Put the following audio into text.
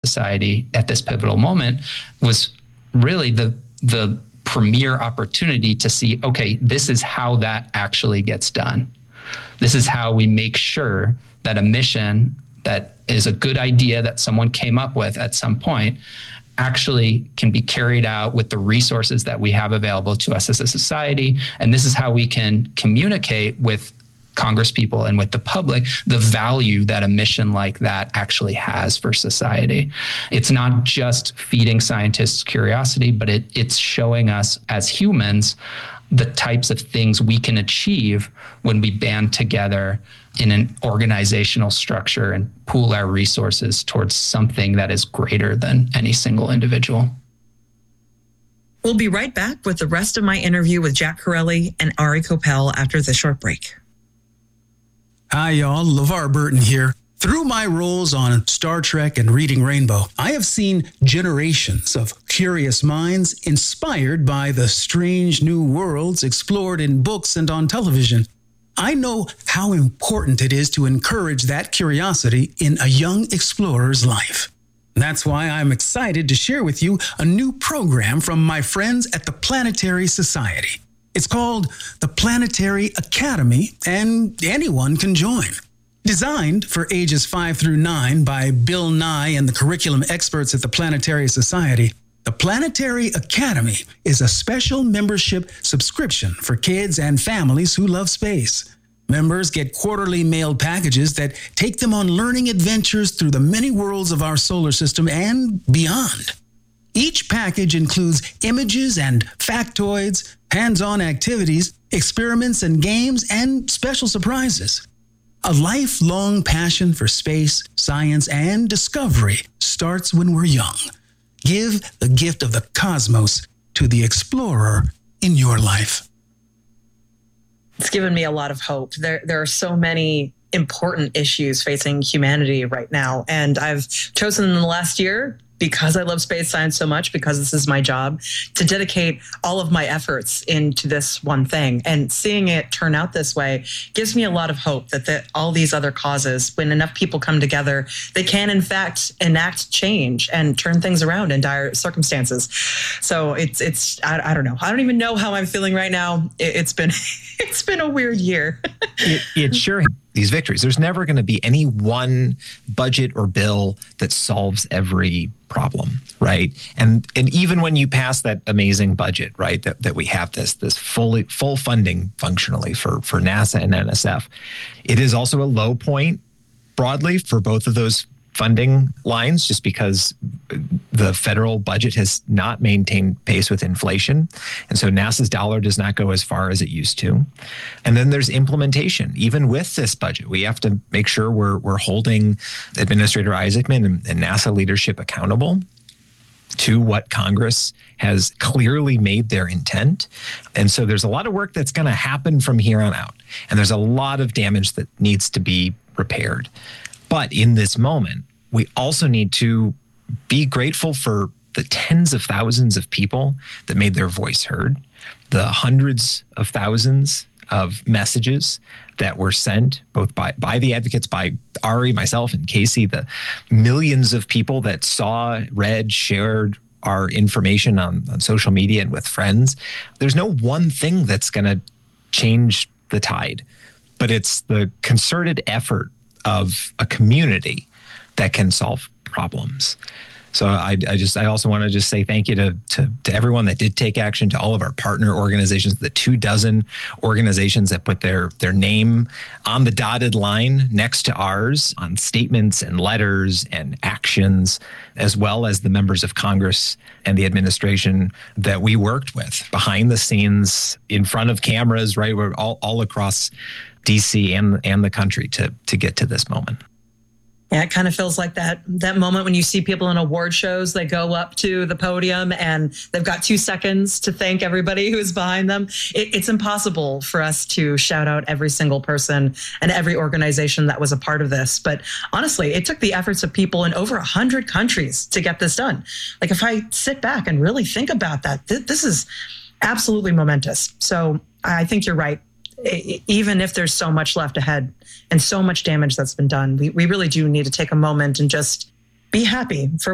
society at this pivotal moment was really the premier opportunity to see, okay, this is how that actually gets done. This is how we make sure that a mission that is a good idea that someone came up with at some point actually can be carried out with the resources that we have available to us as a society. And this is how we can communicate with Congress people and with the public the value that a mission like that actually has for society. It's not just feeding scientists curiosity, but it's showing us as humans the types of things we can achieve when we band together in an organizational structure and pool our resources towards something that is greater than any single individual. We'll be right back with the rest of my interview with Jack Corelli and Ari Kopel after this short break. Hi, y'all. LeVar Burton here. Through my roles on Star Trek and Reading Rainbow, I have seen generations of curious minds inspired by the strange new worlds explored in books and on television. I know how important it is to encourage that curiosity in a young explorer's life. That's why I'm excited to share with you a new program from my friends at the Planetary Society. It's called the Planetary Academy, and anyone can join. Designed for ages 5 through 9 by Bill Nye and the curriculum experts at the Planetary Society, the Planetary Academy is a special membership subscription for kids and families who love space. Members get quarterly mailed packages that take them on learning adventures through the many worlds of our solar system and beyond. Each package includes images and factoids, hands-on activities, experiments and games, and special surprises. A lifelong passion for space, science, and discovery starts when we're young. Give the gift of the cosmos to the explorer in your life. It's given me a lot of hope. There are so many important issues facing humanity right now, and I've chosen in the last year, because I love space science so much, because this is my job, to dedicate all of my efforts into this one thing. And seeing it turn out this way gives me a lot of hope that all these other causes, when enough people come together, they can in fact enact change and turn things around in dire circumstances. So I don't know. I don't even know how I'm feeling right now. It's been a weird year. It sure these victories. There's never going to be any one budget or bill that solves every problem, right? And even when you pass that amazing budget, right, that we have this full funding functionally for NASA and NSF, it is also a low point broadly for both of those funding lines, just because the federal budget has not maintained pace with inflation. And so NASA's dollar does not go as far as it used to. And then there's implementation. Even with this budget, we have to make sure we're holding Administrator Isaacman and NASA leadership accountable to what Congress has clearly made their intent. And so there's a lot of work that's going to happen from here on out. And there's a lot of damage that needs to be repaired. But in this moment, we also need to be grateful for the tens of thousands of people that made their voice heard, the hundreds of thousands of messages that were sent both by the advocates, by Ari, myself, and Casey, the millions of people that saw, read, shared our information on social media and with friends. There's no one thing that's going to change the tide, but it's the concerted effort of a community that can solve problems. So I also want to just say thank you to everyone that did take action, to all of our partner organizations, the 24 organizations that put their name on the dotted line next to ours on statements and letters and actions, as well as the members of Congress and the administration that we worked with behind the scenes, in front of cameras, right? We're all across DC and the country to get to this moment. Yeah, it kind of feels like that moment when you see people in award shows, they go up to the podium and they've got 2 seconds to thank everybody who's behind them. It's impossible for us to shout out every single person and every organization that was a part of this. But honestly, it took the efforts of people in over 100 countries to get this done. Like, if I sit back and really think about that, this is absolutely momentous. So I think you're right. Even if there's so much left ahead and so much damage that's been done, we really do need to take a moment and just be happy for